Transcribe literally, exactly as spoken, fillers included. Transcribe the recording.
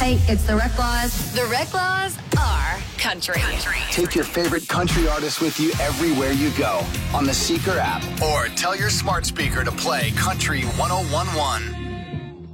Hey, it's the Recklaws. The Recklaws are country. country. Take your favorite country artists with you everywhere you go on the Seeker app, or tell your smart speaker to play Country one oh one one.